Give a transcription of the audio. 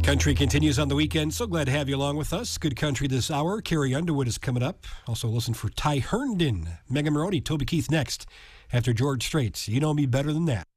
Country continues on the weekend. So glad to have you along with us. Good country this hour. Carrie Underwood is coming up. Also listen for Ty Herndon, Megan Maroney, Toby Keith next. After George Strait. You know me better than that.